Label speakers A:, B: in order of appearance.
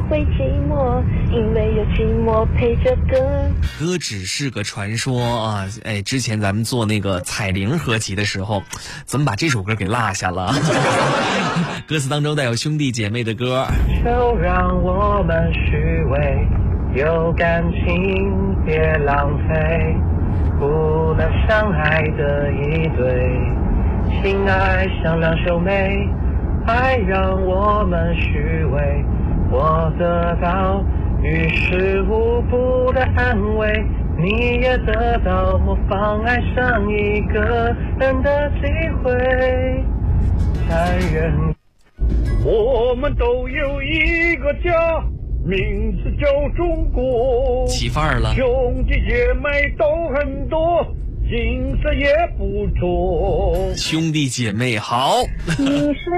A: 会寂寞，因为有寂寞陪着歌。
B: 歌只是个传说啊！哎，之前咱们做那个彩铃合集的时候，怎么把这首歌给落下了？歌词当中带有兄弟姐妹的歌。
C: 就让我们虚伪，有感情别浪费，不能相爱的一对，情爱像两兄妹，爱让我们虚伪，我得到于事无补的安慰，你也得到模仿爱上一个人的机会。残忍，我们都有一个家，名字叫中国。
B: 起范儿了，
C: 兄弟姐妹都很多，景色也不错。
B: 兄弟姐妹好。
A: 你是